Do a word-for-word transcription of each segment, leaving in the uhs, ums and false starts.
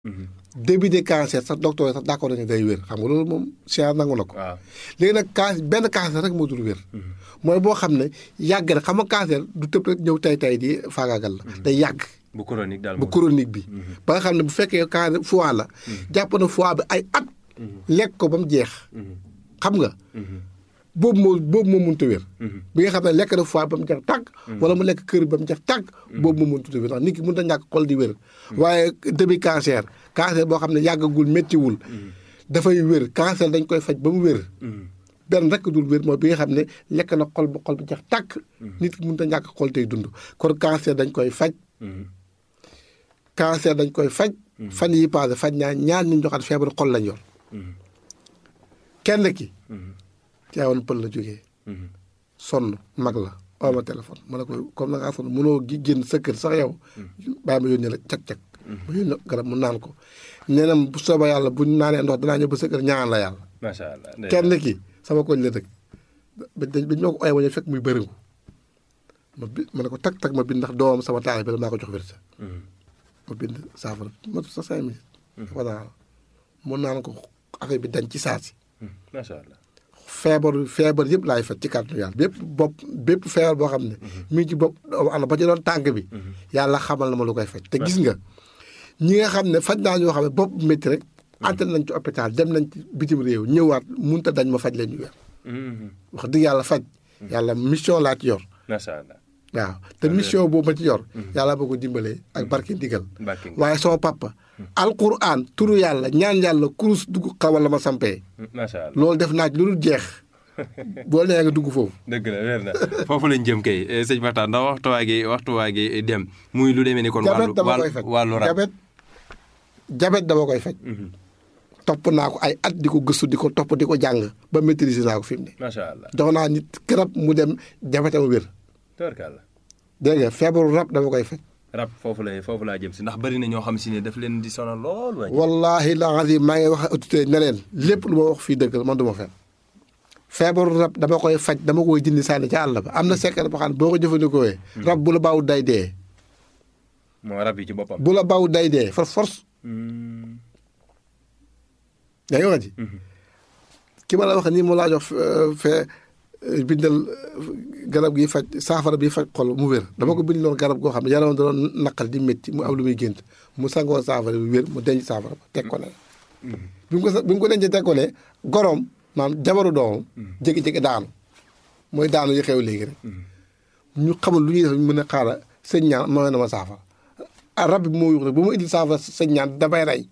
début de cancer sax docteur sax d'accord nañu day wér xam nga loolu moom science nangu na ko. waaw léegi nag cancer benn cancer rek moo dul wér. mooy boo xam ne yàgg na xam nga cancer du tëb rek ñëw tay tay di faagaagal la. day yàgg. bu chronique daal bu chronique bi. ba nga xam ne bu fekkee cancer foie la. jàpp na foie bi ay at. lekk ko ba mu jeex. xam nga. boobu moo boobu moo mënut a wér. bi nga xam ne lekk na foie ba mu jeex tàgg. wala mu lekk kër ba mu jeex tàgg. boobu moo mënut a wér ndax nit ki mënut a ñàkk xol di wér. waaye début cancer cancer boo xam ne yàggagul méttiwul. dafay wér cancer dañ koy faj ba mu wér. benn rek dul wér mooy bi nga xam ne lekk na xol ba xol bi jeex tàgg. nit ki mënut a ñàkk xol tey dund kon cancer dañ koy faj. cancer dañ koy faj. fan yi passé faj naa ñaar ñu joxaat feebaru xol lañ yor. kenn ki. Tivaouane Pël la jógee. sonn mag la oo ma téléphone ma ne ko comme na ngaa sonn mënoo gi génn sa kër sax yow. bàyyi ma yónnee la cag-cag. ma yónnee garab mu naan ko. nee na bu soobee yàlla bu ñu naanee ndox danaa ñëw ba sa kër ñaan la yàlla. macha allah kenn ki sama koñ la dëkk. ba dañ ba ñu ma ko ooyee ba ñu fekk muy bëriŋu. ma bi ma ne ko tag tag ma bind ndax doomam sama taal bi la maa ko jox wérsa. ma bind saafara ma sa cinq minutes. voilà mu naan ko affaire bi dañ ci saa si. macha allah. feebar feebar yëpp laay faj ci kàttanu yàlla bépp bopp bépp feebar boo xam ne. mi ngi ci bopp am na ba ci doon tànk bi. yàlla xamal na ma lu koy faj. te gis nga ñi nga xam ne faj naa ñoo xam ne bopp métti rek. ante nañ ci hôpital dem nañ ci bitim réew ñëwaat mënut a dañ ma faj leen ñu wér. wax dëgg yàlla faj. yàlla mission laa ci yor. macha allah. waaw te mission boobu ma ci yor. yàlla boo ko dimbalee ak barke ndigal. waaye sama papa. alquran turu yàlla ñaan yàlla kurus dugg xawal la ma sampee. macha allah loolu def naa ci lu dul jeex. boo nee nga dugg foofu. dëgg la wér na foofu lañ jëm kay sëñ Makhtar ndax waxtuwaay gi waxtuwaay gi dem muy lu demee ni kon. wàllu wàllu wàllu rab jabet jabet dama koy faj. topp naa ko ay at di ko gëstu di ko topp di ko jàng ba maîtriser naa ko fi mu ne. macha allah jox naa nit garab mu dem jabetam wér. tubarkalla. dégg nga feebaru rab dama koy faj. rab foofu la foofu laa jëm si ndax bari na ñoo xam si ne daf leen di sonal lool. wallaahi la azim maa ngi wax autorité ne leen lépp lu ma wax fii dëgg la man du ma fen feebaru rab dama koy faj dama koy dindi sànni ca àll ba am na secret boo xam ne boo ko jëfandikoo rab bu la baaw day dee. moo rab yi ci boppam. bu la baaw day dee for force. yaa ngi wax ji. ki ma la wax nii mu laa jox fee bindal garab gi faj saafara bi faj xol mu wér dama ko bind loon garab goo xam ne yaram da doon naqal di métti mu am lu muy gént mu sangoo saafara bi wér mu denc saafara ba teg ko ne. bi mu ko bi mu ko dencee teg ko ne gorom maanaam jabaru doomam. jékki-jékki daanu mooy daanu yi xew léegi rek. ñu xamul lu ñuy def mën a xaaral sëñ ñaan mooy na ma saafara rab bi moo yuux rek bu ma indil saafara sëñ ñaan damay rey.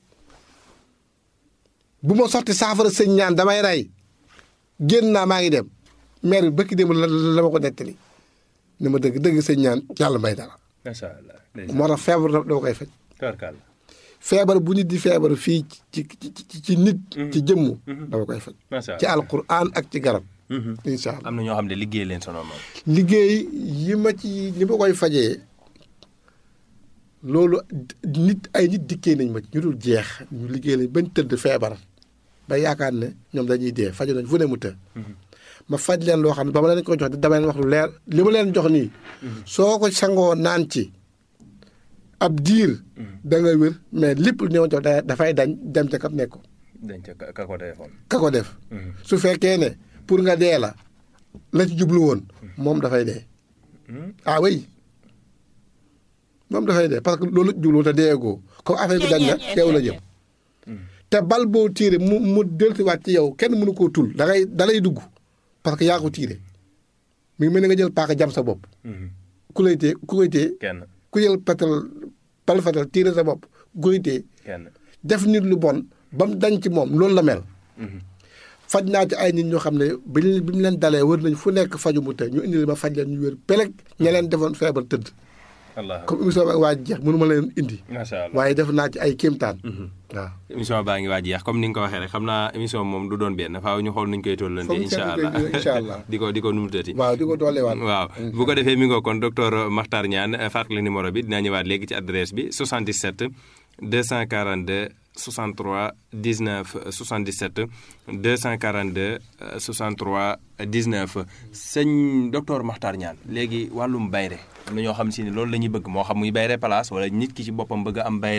bu ma sotti saafara sëñ ñaan damay rey génn naa maa ngi dem maire bi bëkk dem la la ma ko nettali ni ma dëgg dëgg sëñ ñaan yàlla may dara. macha allah. moo tax feebar dama koy faj. tubarkalla. feebar bu nit di feebar fii ci ci ci nit. ci jëmm. dama koy faj. macha allah ci alquran ak ci garab. incha allah am na ñoo xam ne liggéey leen sonal moom. liggéey yi ma ci li ma koy fajee loolu nit ay nit dikkee nañ ma ci ñu dul jeex ñu liggéey lañ bañ tëdd feebar. ba yaakaar ne ñoom dañuy dee faju nañ fu ne mu të ma faj leen loo xam ne ba ma leen ko jox dama leen wax lu leer li ma leen jox nii soo ko sangoo naan ci ab diir da nga wér mais lépp lu ñëw jox dafay dañ dem ca kam nekk ko dañ ca ka ko defoon ka ko def su fekkee ne pour nga dee la la ci jublu woon moom dafay dee ah oui moom dafay dee parce que loolu jublu woon te deegoo comme affaire bi dañ na teew la jëm te bal boo tiire mu mu dellusiwaat ci yow kenn mënu koo tul da ngay da lay dugg parce que yaa ko tiire mi ngi mel ni nga jël paaka jam sa bopp. ku lay tee ku koy tee. kenn ku jël patal bal fatal tiire sa bopp ku koy tee. kenn def nit lu bon ba mu dañ ci moom loolu la mel. faj naa ci ay nit ñoo xam ne bi ñu bi mu leen dalee wër nañ fu nekk faju mu tey ñu indi ma faj leen ñu wér peleg ña leen defoon feebar tëdd. comme émission ba waa jeex mënu ma leen indi. macha allah waaye def naa ci ay kéemtaan. waaw émission baa ngi waa jeex comme ni nga ko waxee rek xam naa émission moom du doon benn faaw ñu xool nuñ koy tollante. incha allah incha allah di ko di ko numutati. waaw di ko dooleewaat. waaw bu ko defee mi ngoo kon docteur Makhtar Niane fàttali numéro bi dinaa ñëwaat léegi ci adresse bi soixante-dix-sept deux cent quarante-deux soixante-trois dix-neuf soixante-dix-sept deux cent quarante-deux soixante-trois dix-neuf sëñ docteur Makhtar Niane léegi wàllum bayre am na ñoo xam si ne loolu la ñuy bëgg moo xam muy bayre place wala nit ki ci boppam bëgg a am bayre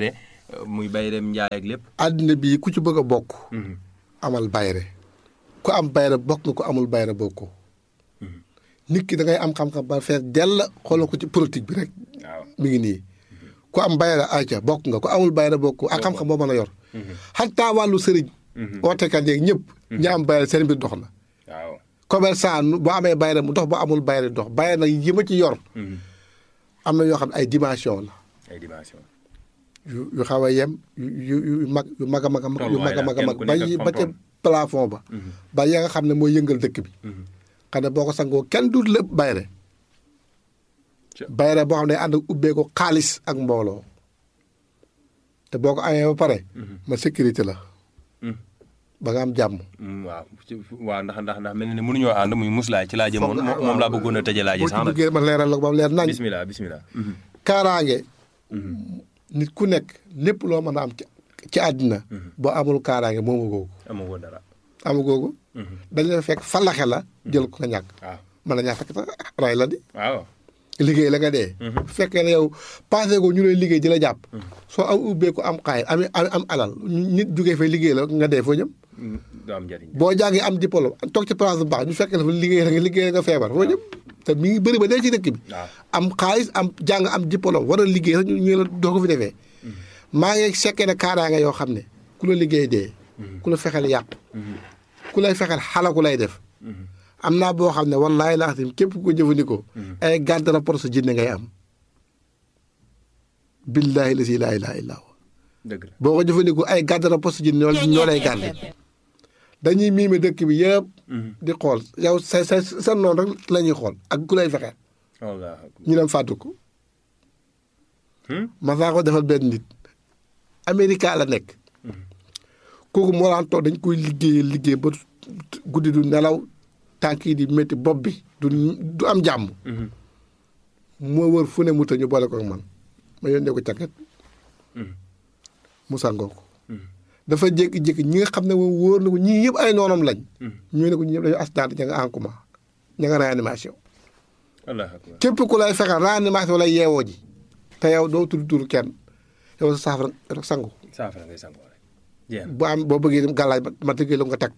muy bayreem njaay ak lépp. àddina bii ku ci bëgg a bokk. amal bayre ku am bayre bokk nga ku amul bayre bokkoo. nit ki da ngay am xam-xam ba fees dell xoolal ko ci politique bi rek. waaw mi ngi nii ku am bayre ayca bokk nga ku amul bayre bokkoo ak xam-xam boo mën a yor. xataa wàllu sëriñ. ootekat yeeg ñëpp. ñi am bayre seen mbir dox na. waaw commerçant boo amee bayre mu dox boo amul bayre dox bayre nag yi ma ci yor. am na yoo xam ne ay dimension la. ay dimension. yu yu xaw a yem yu yu yu mag yu mag a mag a mag yu mag a mag a mag ba ba ca plafond ba. ba ya nga xam ne mooy yëngal dëkk bi. xam ne boo ko sangoo kenn du lépp bayre bayre boo xam ne ànd ak ubbee ko xaalis ak mbooloo te boo ko amee ba pare. ma sécurité la. ba nga am jàmm. waaw waaw ndax ndax ndax mel na ne mënuñoo ànd muy muslaay ci laa jëmoon moom laa bëggoon a tëjee laaj yi sax nag. boo ci ma leeral la ko ba mu leer nañ. bismillah bismillah. kaaraange. nit ku nekk lépp loo mën a am ci ci àddina. boo amul kaaraange moomu googu. amagoo dara. amu googu. dañ la fekk falaxe la jël ko nga ñàkk. waaw mën na ñaa fekk sax ray la di. waaw. liggéey la nga dee. bu fekkee ne yow passé ko ñu lay liggéey di la jàpp. soo am ubbeeku am xaay am am alal nit jugee fay liggéey la nga dee foo jëm. du am njëriñ. boo jàngee am diplôme toog ci place bu baax ñu fekk dafa liggéey la nga liggéey nga feebar foo jëm. te mi ngi bëri ba dee ci dëkk bi. am xaalis am jàng am diplôme war a liggéey sax ñu ñu la doo ko fi defee. maa ngi sekkee ne kaaraange yoo xam ne ku la liggéey dee. ku la fexeel yàq. ku lay fexeel xalaku lay def. am naa boo xam ne wallaahi laa xam képp ku ko jëfandikoo. ay garde rapport sa jinne ngay am. billaahi la si laa ilaaha illaa huwa. dëgg la boo ko jëfandikoo ay garde rapport sa jinne ñoo lay garde. dañuy miime dëkk bi yëpp. di xool yow sa sa sa noonu rek la ñuy xool ak ku lay fexeel. ñu dem fàttu ko. ma saa ko defal benn nit. Amérique la nekk. kooku moo daan toog dañ koy liggéeyee liggéey ba guddi du nelaw tànk yi di métti bopp bi du du am jàmm. moo wër fu ne mu ta ñu boole ko ak man ma yónnee ko càkket. mu sangoo ko. dafa jékki-jékki ñi nga xam ne moom wóor na ko ñii yëpp ay noonam lañ. ñu ne ko ñii yëpp dañoo accident ña nga en coma ña nga réanimation. képp ku lay fexeel réanimation lay yeewoo ji. te yow doo tudd tur kenn yow sa saafara rek sangu. saafara ngay sangu rek. bu am boo bëggee dem gàllaaj ma tëggee la nga takk.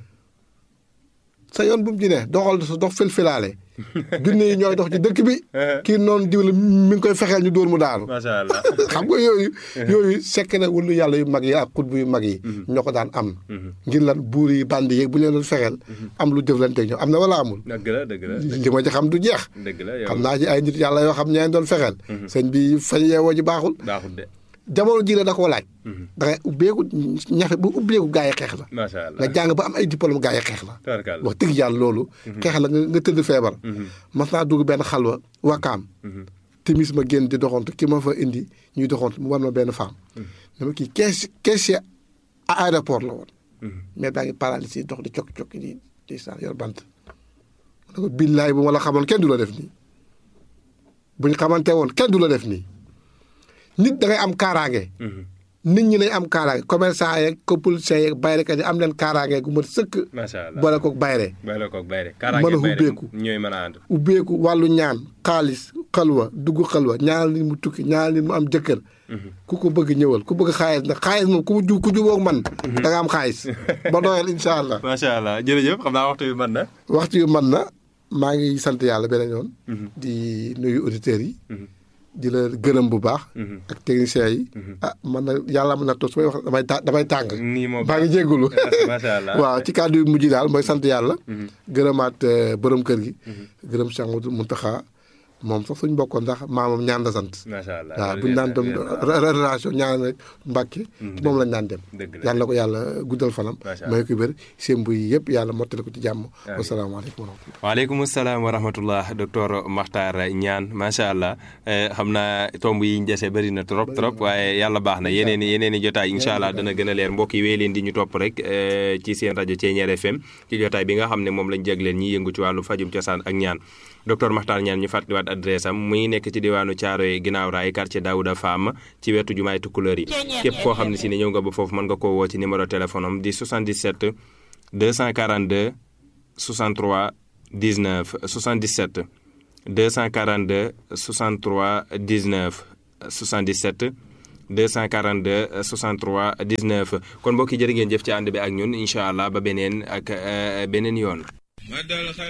sa yoon bu mu ci ne doxal sa dox fil-filaale. junne yi ñooy dox ci dëkk bi. kii noonu diw la mi ngi koy fexeel ñu dóor mu daanu. macha allah xam nga yooyu. yooyu sekk na wëllu yàlla yu mag yi ak xutbu yu mag yi. ñoo ko daan am. ngir lan buur yi bandi yeeg bu ñu leen doon fexeel. am lu jëflanteeg ñoom am na wala amul. dëgg la dëgg la li ma ci xam du jeex. dëgg la yow xam naa ci ay nit yàlla yoo xam ñeen doon fexeel. sëñ bi fañ yeewoo ji baaxul. baaxul de. jamono ji la da koo laaj. da ngay ubbeeku ñafe bu ubbeeku gaa yi xeex la. macha allah nga jàng ba am ay diplôme gaa yi xeex la. tabarkalla wax dëgg yàlla loolu. xeex la nga nga tëdd feebar. mas naa dugg benn xalwa wakaam. timis ma génn di doxantu ki ma fa indi ñuy doxantu mu war ma benn femme. dama kii kees kees à aéroport la woon. mais daa ngi paralysé dox di cokki cokki di di saa yor bant. ma ne ko billaay bu ma la xamoon kenn du la def nii bu ñu xamante woon kenn du la def nii. nit da ngay am kaaraange. nit ñi lañ am kaaraange commerçant yeeg politiciens yeeg bayrekat yi am leen kaaraange gu mat sëkk. macha allah boole koog bayre. boole koog bayre. mën a ubbeeku ñooy mën a ànd. ubbeeku wàllu ñaan xaalis xalwa dugg xalwa ñaanal nit mu tukki ñaanal nit mu am jëkkër. ku ko bëgg ñëwal ku bëgg xaalis nag xaalis moom ku ju ku jubóog man. da nga am xaalis ba doyal incha allah. macha allah jërëjëf xam naa waxtu yu mën na. waxtu yu mën na maa ngi sant yàlla beneen yoon. di nuyu auditeurs yi. di la gërëm bu baax. ak techniciens yi. ah man na yàlla mën na toog su may wax damay ta damay tàng. nii moom maa ngi jégalu. macha allah waaw ci kàddu yu mujj daal mooy sant yàlla. gërëmaat borom kër gi. gërëm Cheikh Mouhamadou Mountakha moom sax suñ bokkoon ndax maamam ñaan la sant. macha allah waaw bu ñu daan dem relation ñaan rek Mbàkke moom lañ daan dem. yàlla na ko yàlla guddal fanam. may ko wér sémbu yi yëpp yàlla mottali ko ci jàmm. wasalaamaaleykum wa rahmatulah. waaleykum salaam wa rahmatullah docteur Makhtar Niane macha allah xam naa tomb yi ñu dese bëri na trop trop waaye yàlla baax na yeneen i yeneen i jotaay incha allah dana gën a leer mbokk yi wéy leen di ñu topp rek ci seen rajo Thiéniere F M ci jotaay bi nga xam ne moom lañ jégleen ñi yëngu ci wàllu fajum cosaan ak ñaan docteur Makhtar Niane ñu fàttaliwaat adresse am muy nekk ci diwaanu Thiaroye ginnaaw raay quartier Daouda Fam ci wetu jumaay Tukulóor yi képp koo xam ne si ne ñëw nga ba foofu mën nga koo woo ci numéro téléphone am di soixante-dix-sept deux cent quarante-deux soixante-trois dix-neuf soixante-dix-sept deux cent quarante-deux soixante-trois dix-neuf soixante-dix-sept deux cent quarante-deux soixante-trois dix-neuf kon mbokk yi jërë ngeen jëf ci ànd bi ak ñun incha allah ba beneen ak beneen yoon.